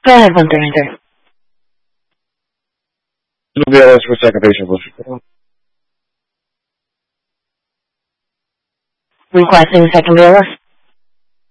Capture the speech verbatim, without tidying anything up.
Go ahead, one thirty-three. It'll be asked for second patient, please. Requesting second B L S.